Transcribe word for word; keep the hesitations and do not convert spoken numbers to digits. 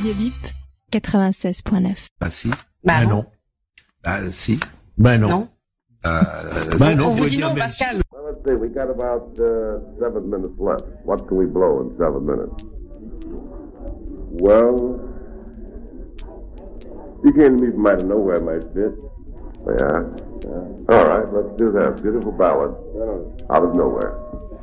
Radio Bip, quatre-vingt-seize point neuf. Bah si. Bah Ben non. non. Bah si. Ben non. Non. Euh, Ben non, on vous faut dit dire non, même Pascal. Well, let's see. We got about uh, seven minutes left. What can we blow in seven minutes? Well, you came to me from out of nowhere, my bitch. Yeah. yeah. All right, let's do that. Beautiful ballad. Out of nowhere.